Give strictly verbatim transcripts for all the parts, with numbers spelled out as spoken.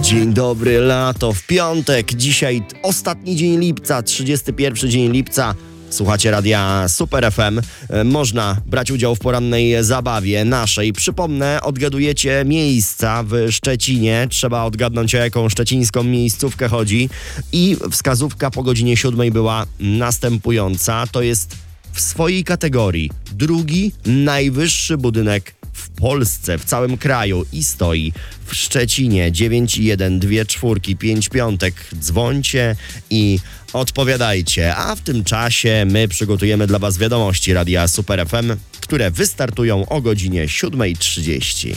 Dzień dobry, lato w piątek. Dzisiaj ostatni dzień lipca, trzydziesty pierwszy dzień lipca. Słuchacie radia Super F M. Można brać udział w porannej zabawie naszej. Przypomnę, odgadujecie miejsca w Szczecinie. Trzeba odgadnąć, o jaką szczecińską miejscówkę chodzi. I wskazówka po godzinie siódmej była następująca. To jest w swojej kategorii drugi najwyższy budynek w Polsce, w całym kraju i stoi w Szczecinie. Dziewięć jeden, dwie czwórki, pięć piątek. Dzwońcie i odpowiadajcie, a w tym czasie my przygotujemy dla Was wiadomości radia Super F M, które wystartują o godzinie siódmej trzydzieści.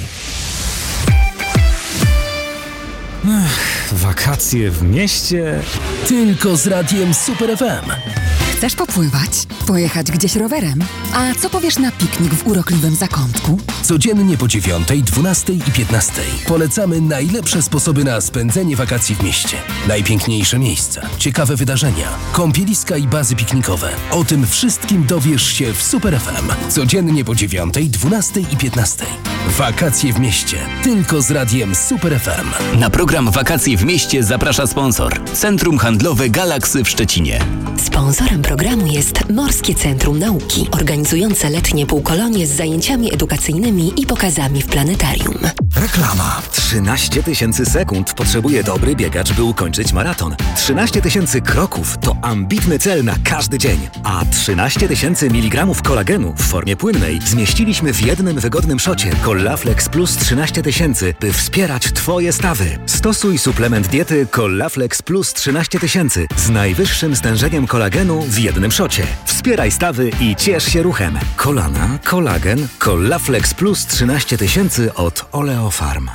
Ech, wakacje w mieście? Tylko z radiem Super F M. Chcesz popływać? Pojechać gdzieś rowerem? A co powiesz na piknik w urokliwym zakątku? Codziennie po dziewiątej, dwunastej i piętnastej polecamy najlepsze sposoby na spędzenie wakacji w mieście. Najpiękniejsze miejsca, ciekawe wydarzenia, kąpieliska i bazy piknikowe. O tym wszystkim dowiesz się w Super F M. Codziennie po dziewiątej, dwunastej i piętnastej. Wakacje w mieście. Tylko z radiem Super F M. Na program Wakacje w mieście zaprasza sponsor. Centrum Handlowe Galaksy w Szczecinie. Sponsorem programu jest Morskie Centrum Nauki, organizujące letnie półkolonie z zajęciami edukacyjnymi i pokazami w planetarium. Reklama. trzynaście tysięcy sekund potrzebuje dobry biegacz, by ukończyć maraton. trzynaście tysięcy kroków to ambitny cel na każdy dzień. A trzynaście tysięcy miligramów kolagenu w formie płynnej zmieściliśmy w jednym wygodnym szocie Collaflex Plus trzynaście tysięcy, by wspierać Twoje stawy. Stosuj suplement diety Collaflex Plus trzynaście tysięcy z najwyższym stężeniem kolagenu w jednym szocie. Wspieraj stawy i ciesz się ruchem. Kolana, kolagen, Collaflex Plus trzynaście tysięcy od Oleofarm.